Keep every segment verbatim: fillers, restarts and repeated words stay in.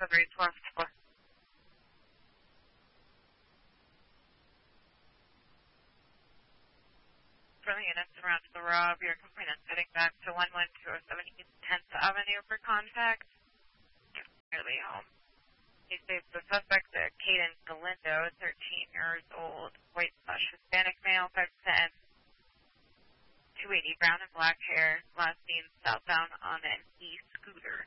seven rates left. For the units around the Rob, your complainant heading back to one one two oh seven East tenth Avenue for contact. Nearly home. He states the suspect, uh, Caden Galindo, thirteen years old, white slash Hispanic male, five ten, two eighty, brown and black hair, last seen southbound on an e-scooter.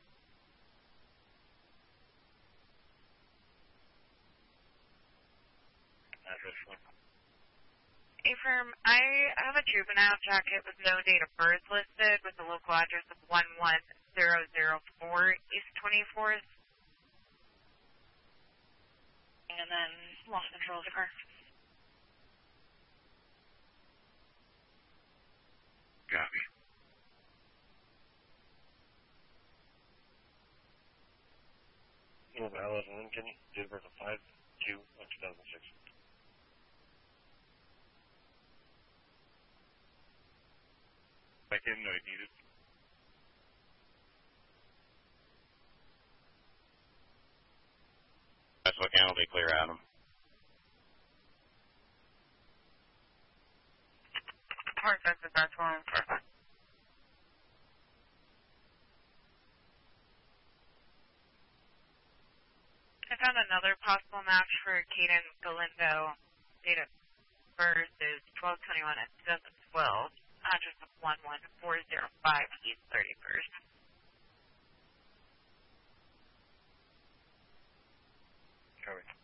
Address one. Affirm, I have a juvenile jacket with no date of birth listed with the local address of one one zero zero four East twenty-fourth. And then lost control of the car. Copy. Little Valid Lincoln, date of birth of five two of two thousand six. I didn't know it needed. That's what can they clear Adam. Perfect, that's one. Perfect. I found another possible match for Caden Galindo. Date of birth is twelve twenty-one and two thousand twelve. Address of one one four zero five East thirty-first. Copy.